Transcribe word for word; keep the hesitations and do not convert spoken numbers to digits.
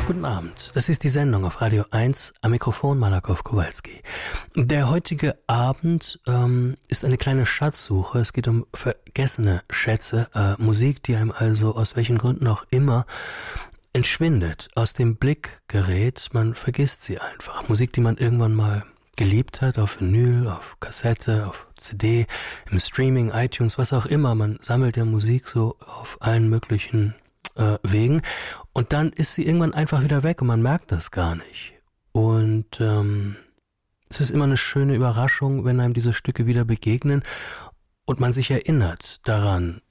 Guten Abend, das ist die Sendung auf Radio eins, am Mikrofon Malakow Kowalski. Der heutige Abend ähm, ist eine kleine Schatzsuche. Es geht um vergessene Schätze, äh, Musik, die einem also aus welchen Gründen auch immer entschwindet, aus dem Blick gerät. Man vergisst sie einfach. Musik, die man irgendwann mal geliebt hat, auf Vinyl, auf Kassette, auf C D, im Streaming, iTunes, was auch immer. Man sammelt ja Musik so auf allen möglichen äh, Wegen. Und dann ist sie irgendwann einfach wieder weg und man merkt das gar nicht. Und ähm, es ist immer eine schöne Überraschung, wenn einem diese Stücke wieder begegnen und man sich erinnert daran,